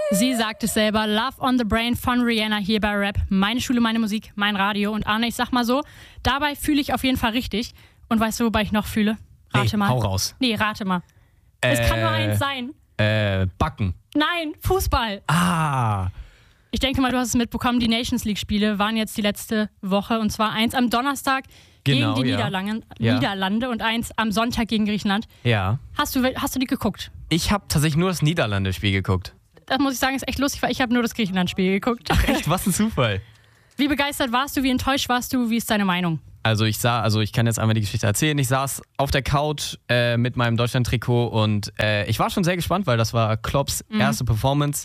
Sie sagt es selber, Love on the Brain von Rihanna hier bei Rap. Meine Schule, meine Musik, mein Radio. Und Arne, ich sag mal so, dabei fühle ich auf jeden Fall richtig. Und weißt du, wobei ich noch fühle? Rate mal. Hau raus. Nee, rate mal. Es kann nur eins sein. Backen. Nein, Fußball. Ich denke mal, du hast es mitbekommen, die Nations League-Spiele waren jetzt die letzte Woche. Und zwar eins am Donnerstag gegen die Niederlande und eins am Sonntag gegen Griechenland. Ja. Hast du die geguckt? Ich habe tatsächlich nur das Niederlande-Spiel geguckt. Das muss ich sagen, ist echt lustig, weil ich habe nur das Griechenland-Spiel geguckt. Ach echt, was ein Zufall. Wie begeistert warst du, wie enttäuscht warst du, wie ist deine Meinung? Also ich kann jetzt einmal die Geschichte erzählen. Ich saß auf der Couch mit meinem Deutschland-Trikot und ich war schon sehr gespannt, weil das war Klopps erste Performance.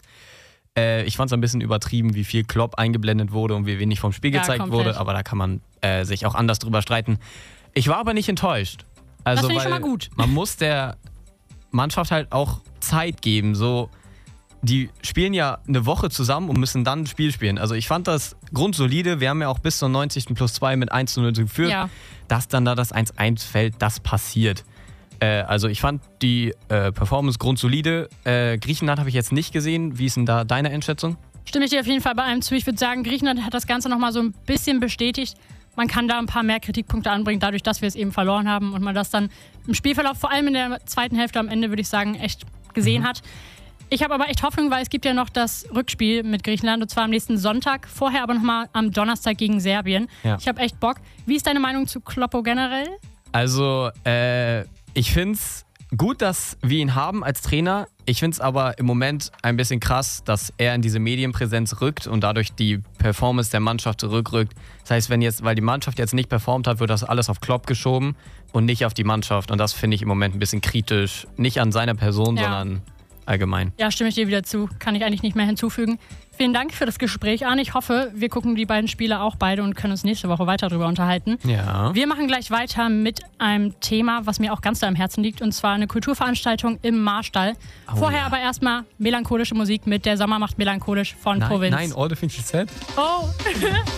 Ich fand es ein bisschen übertrieben, wie viel Klopp eingeblendet wurde und wie wenig vom Spiel gezeigt wurde, aber da kann man sich auch anders drüber streiten. Ich war aber nicht enttäuscht. Also, das finde ich schon mal gut. Man muss der Mannschaft halt auch Zeit geben. So, die spielen ja eine Woche zusammen und müssen dann ein Spiel spielen. Also ich fand das grundsolide. Wir haben ja auch bis zur 90. +2 mit 1:0 geführt. Ja. Dass dann da das 1:1 fällt, das passiert. Also ich fand die Performance grundsolide. Griechenland habe ich jetzt nicht gesehen. Wie ist denn da deine Einschätzung? Stimme ich dir auf jeden Fall bei einem zu. Ich würde sagen, Griechenland hat das Ganze nochmal so ein bisschen bestätigt. Man kann da ein paar mehr Kritikpunkte anbringen, dadurch, dass wir es eben verloren haben und man das dann im Spielverlauf, vor allem in der zweiten Hälfte am Ende, würde ich sagen, echt gesehen hat. Ich habe aber echt Hoffnung, weil es gibt ja noch das Rückspiel mit Griechenland und zwar am nächsten Sonntag, vorher aber nochmal am Donnerstag gegen Serbien. Ja. Ich habe echt Bock. Wie ist deine Meinung zu Kloppo generell? Also, ich finde es gut, dass wir ihn haben als Trainer. Ich finde es aber im Moment ein bisschen krass, dass er in diese Medienpräsenz rückt und dadurch die Performance der Mannschaft zurückrückt. Das heißt, weil die Mannschaft jetzt nicht performt hat, wird das alles auf Klopp geschoben und nicht auf die Mannschaft. Und das finde ich im Moment ein bisschen kritisch. Nicht an seiner Person, sondern allgemein. Ja, stimme ich dir wieder zu. Kann ich eigentlich nicht mehr hinzufügen. Vielen Dank für das Gespräch, Arne. Ich hoffe, wir gucken die beiden Spiele auch beide und können uns nächste Woche weiter darüber unterhalten. Ja. Wir machen gleich weiter mit einem Thema, was mir auch ganz da am Herzen liegt, und zwar eine Kulturveranstaltung im Marstall. Vorher aber erstmal melancholische Musik mit Der Sommer macht melancholisch von Provinz. Nein, All the Things She Said. Oh.